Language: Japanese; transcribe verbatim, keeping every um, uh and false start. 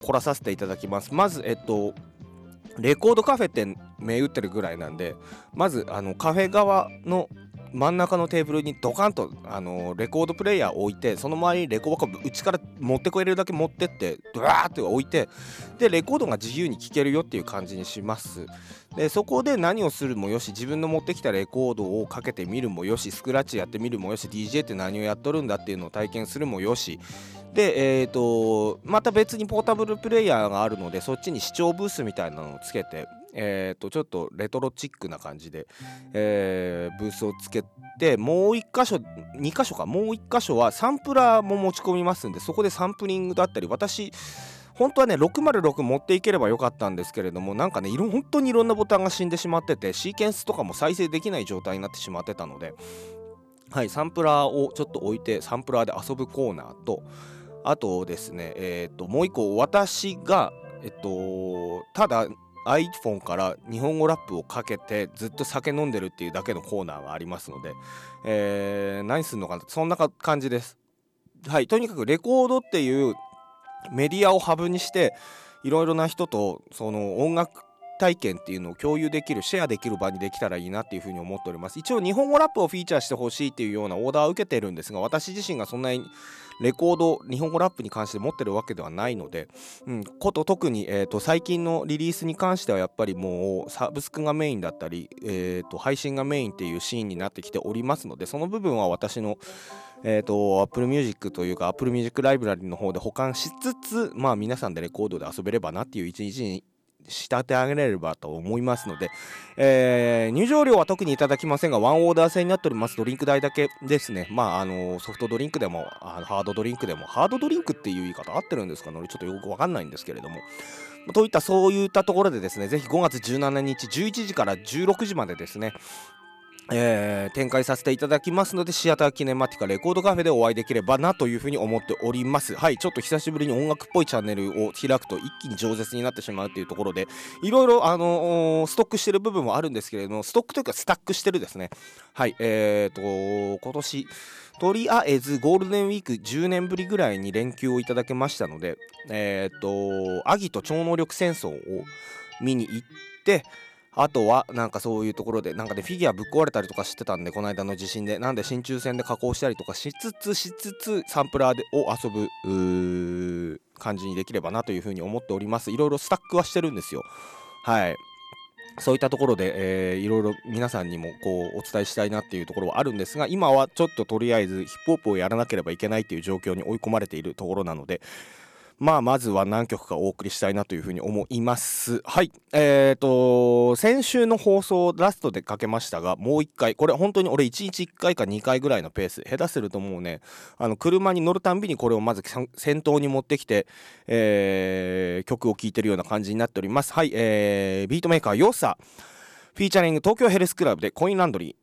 凝らさせていただきます。まずえっとレコードカフェって銘打ってるぐらいなんで、まずあのカフェ側の真ん中のテーブルにドカンとあのレコードプレイヤーを置いて、その周りにレコードを内から持ってこれるだけ持ってってドワーって置いて、でレコードが自由に聴けるよっていう感じにします。でそこで何をするもよし、自分の持ってきたレコードをかけてみるもよし、スクラッチやってみるもよし、 ディージェー って何をやっとるんだっていうのを体験するもよしで、えー、とまた別にポータブルプレイヤーがあるので、そっちに視聴ブースみたいなのをつけて、えー、とちょっとレトロチックな感じで、えーブースをつけて、もういっ箇所に箇所かもういっ箇所はサンプラーも持ち込みますんで、そこでサンプリングだったり、私本当はねろくまるろく持っていければよかったんですけれども、なんかねいろ本当にいろんなボタンが死んでしまってて、シーケンスとかも再生できない状態になってしまってたので、はい、サンプラーをちょっと置いてサンプラーで遊ぶコーナーと、あとですね、えっともう一個、私がえっとただ iPhone から日本語ラップをかけてずっと酒飲んでるっていうだけのコーナーがありますので、えー、何するのかな、そんな感じです。はい、とにかくレコードっていうメディアをハブにして、いろいろな人とその音楽体験っていうのを共有できる、シェアできる場にできたらいいなっていうふうに思っております。一応日本語ラップをフィーチャーしてほしいっていうようなオーダーを受けてるんですが、私自身がそんなにレコード日本語ラップに関して持ってるわけではないので、うん、こと特に、えー、と最近のリリースに関してはやっぱりもうサブスクがメインだったり、えー、と配信がメインっていうシーンになってきておりますので、その部分は私のえーと Apple Music というか Apple Music ライブラリの方で保管しつつ、まあ皆さんでレコードで遊べればなっていう一日に仕立て上げられればと思いますので、えー入場料は特にいただきませんが、ワンオーダー制になっております。ドリンク代だけですね。まああのソフトドリンクでもあのハードドリンクでも、ハードドリンクっていう言い方合ってるんですかね、俺ちょっとよくわかんないんですけれども、といったそういったところでですね、ぜひごがつじゅうしちにちじゅういちじからじゅうろくじまでですね、えー展開させていただきますので、シアターキネマティカレコードカフェでお会いできればなというふうに思っております。はい、ちょっと久しぶりに音楽っぽいチャンネルを開くと一気に饒舌になってしまうっていうところで、いろいろあのーストックしてる部分もあるんですけれども、ストックというかスタックしてるですね。はい、えーと今年とりあえずゴールデンウィークじゅうねんぶりぐらいに連休をいただけましたので、えーとアギト超能力戦争を見に行って、あとはなんかそういうところでなんかねフィギュアぶっ壊れたりとかしてたんで、この間の地震で、なんで真鍮線で加工したりとかしつつしつつサンプラーでを遊ぶうー感じにできればなというふうに思っております。いろいろスタックはしてるんですよ。はい、そういったところで、えーいろいろ皆さんにもこうお伝えしたいなっていうところはあるんですが、今はちょっととりあえずヒップホップをやらなければいけないっていう状況に追い込まれているところなので、まあまずは何曲かお送りしたいなというふうに思います。はい、えーと先週の放送ラストでかけましたが、もう一回、これ本当に俺いちにちいっかいかにかいぐらいのペース、下手するともうね、あの車に乗るたんびにこれをまず先頭に持ってきて、えー曲を聴いてるような感じになっております。はい、えービートメーカーヨッサフィーチャリング東京ヘルスクラブでコインランドリー。